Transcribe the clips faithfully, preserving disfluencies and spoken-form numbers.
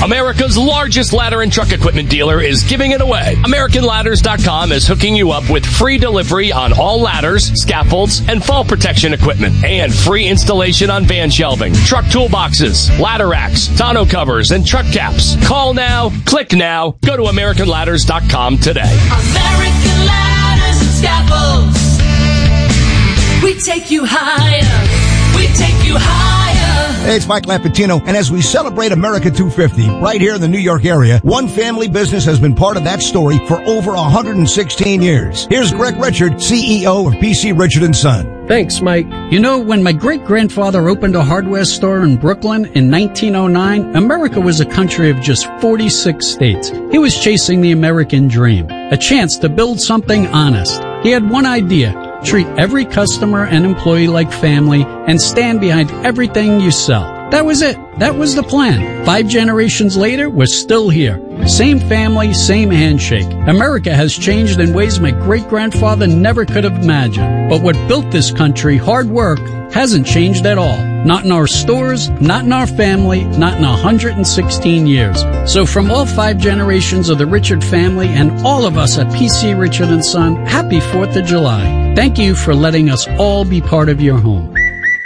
America's largest ladder and truck equipment dealer is giving it away. American Ladders dot com is hooking you up with free delivery on all ladders, scaffolds, and fall protection equipment, and free installation on van shelving, truck toolboxes, ladder racks, tonneau covers, and truck caps. Call now, click now, go to American Ladders dot com today. American Ladders and Scaffolds. We take you higher. We take you higher. Hey, it's Mike Lapatino, and as we celebrate America two fifty right here in the New York area, one family business has been part of that story for over one hundred sixteen years. Here's Greg Richard, C E O of P C Richard and Son. Thanks, Mike. You know, when my great-grandfather opened a hardware store in Brooklyn in nineteen oh nine, America was a country of just forty-six states. He was chasing the American dream, a chance to build something honest. He had one idea: treat every customer and employee like family and stand behind everything you sell. That was it. That was the plan. Five generations later, we're still here. Same family, same handshake. America has changed in ways my great-grandfather never could have imagined. But what built this country, hard work, hasn't changed at all. Not in our stores, not in our family, not in one hundred sixteen years. So from all five generations of the Richard family and all of us at P C Richard and Son, happy fourth of July. Thank you for letting us all be part of your home.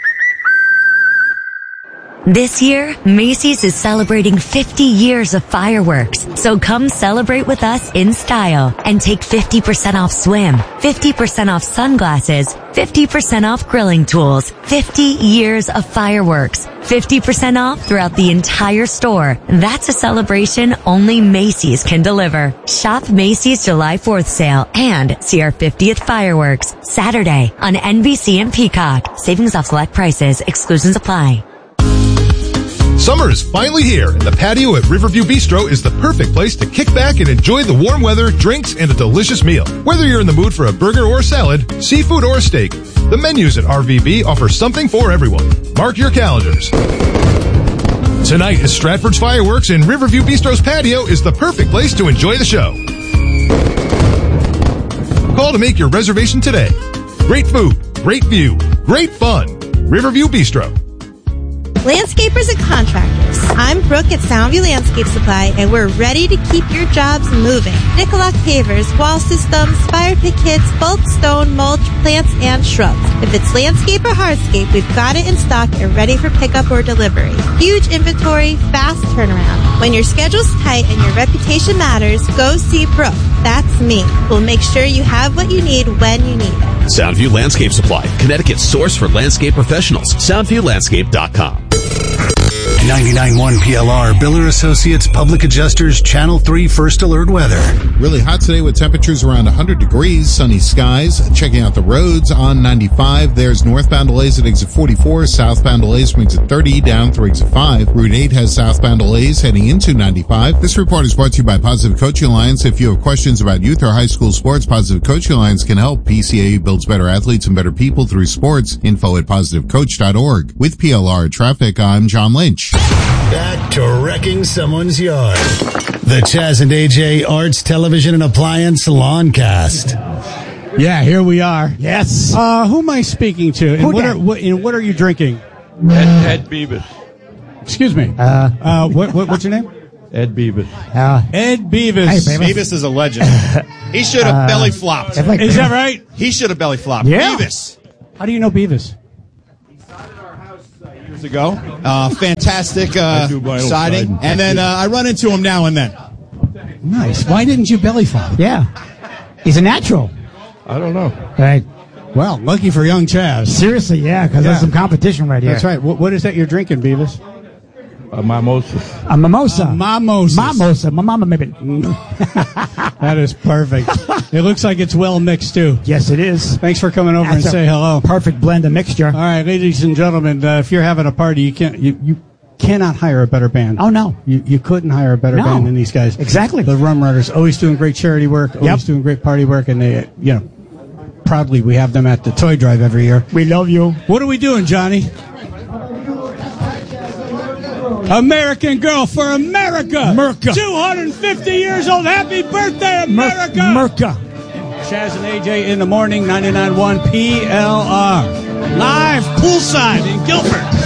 This year, Macy's is celebrating fifty years of fireworks. So come celebrate with us in style and take fifty percent off swim, fifty percent off sunglasses, fifty percent off grilling tools, fifty years of fireworks, fifty percent off throughout the entire store. That's a celebration only Macy's can deliver. Shop Macy's July fourth sale and see our fiftieth fireworks Saturday on N B C and Peacock. Savings off select prices. Exclusions apply. Summer is finally here, and the patio at Riverview Bistro is the perfect place to kick back and enjoy the warm weather, drinks, and a delicious meal. Whether you're in the mood for a burger or salad, seafood or a steak, the menus at R V B offer something for everyone. Mark your calendars. Tonight is Stratford's Fireworks, and Riverview Bistro's patio is the perfect place to enjoy the show. Call to make your reservation today. Great food, great view, great fun. Riverview Bistro. Landscapers and contractors. I'm Brooke at Soundview Landscape Supply, and we're ready to keep your jobs moving. Nicolak pavers, wall systems, fire pit kits, bulk stone, mulch, plants, and shrubs. If it's landscape or hardscape, we've got it in stock and ready for pickup or delivery. Huge inventory, fast turnaround. When your schedule's tight and your reputation matters, go see Brooke. That's me. We'll make sure you have what you need when you need it. Soundview Landscape Supply, Connecticut's source for landscape professionals. soundview landscape dot com. ninety-nine point one P L R, Biller Associates, Public Adjusters, Channel three First Alert Weather. Really hot today with temperatures around one hundred degrees, sunny skies. Checking out the roads on ninety-five, there's northbound delays at exit forty-four, southbound delays from exit thirty down through exit five. Route eight has southbound delays heading into ninety-five. This report is brought to you by Positive Coaching Alliance. If you have questions about youth or high school sports, Positive Coaching Alliance can help. P C A builds better athletes and better people through sports. Info at positive coach dot org. With P L R Traffic, I'm John Lynch. Back to wrecking someone's yard. The Chaz and A J Arts Television and Appliance Lawncast. Yeah, here we are. Yes. Uh, who am I speaking to? And Who what that? are, what, and what are you drinking? Ed, Ed Beavis. Excuse me. Uh, uh, what, what, what's your name? Ed Beavis. Uh, Ed Beavis. Hey, Beavis. Beavis is a legend. He should have Uh, belly flopped. like Is that right? He should have belly flopped. Yeah. Beavis. How do you know Beavis? Years ago. Uh, fantastic uh, siding. siding. And then uh, I run into him now and then. Nice. Why didn't you belly flop? Yeah. He's a natural. I don't know. Right. Well, lucky for young Chaz. Seriously, yeah, because Yeah. there's some competition right here. That's right. What, what is that you're drinking, Beavis? A mimosa. A mimosa. A mimosa. Mimosa. My mama made it. That is perfect. It looks like it's well mixed, too. Yes, it is. Thanks for coming over That's and a say hello. Perfect blend of mixture. All right, ladies and gentlemen, uh, if you're having a party, you can't you, you cannot hire a better band. Oh, no. You you couldn't hire a better No. band than these guys. Exactly. The Rum Runners, always doing great charity work, always Yep. doing great party work, and they, you know, proudly we have them at the Toy Drive every year. We love you. What are we doing, Johnny? American Girl for America. America. two hundred fifty years old. Happy birthday, America. America. Chaz and A J in the morning, ninety-nine point one P L R. Live poolside in Guilford.